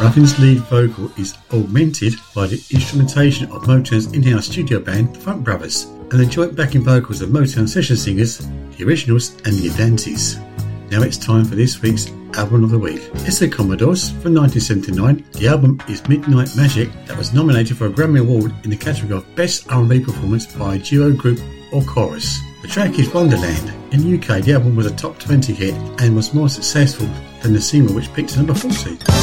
Ruffin's lead vocal is augmented by the instrumentation of Motown's in-house studio band, the Funk Brothers, and the joint backing vocals of Motown session singers, the Originals and the Adantes. Now it's time for this week's Album of the Week. It's the Commodores from 1979. The album is Midnight Magic, that was nominated for a Grammy Award in the category of Best R&B Performance by a Duo, Group or Chorus. The track is Wonderland. In the UK, the album was a top 20 hit and was more successful than the single, which peaked at number 40.